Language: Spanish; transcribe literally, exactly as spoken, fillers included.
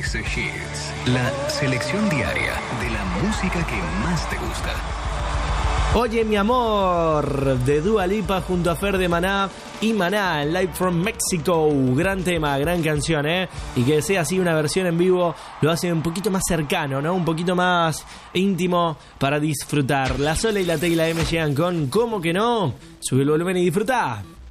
S Hits, la selección diaria de la música que más te gusta. Oye mi amor, de Dua Lipa junto a Fer de Maná y Maná, Live from Mexico. Gran tema, gran canción, ¿eh? Y que sea así una versión en vivo lo hace un poquito más cercano, ¿no? Un poquito más íntimo para disfrutar. La Sola y la T y la M llegan con ¿Cómo que no? Sube el volumen y disfruta.